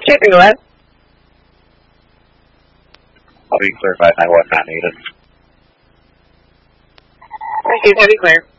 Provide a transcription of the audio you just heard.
Chippy, go ahead. I'll be clear 591 not needed. Thank you, heavy clear.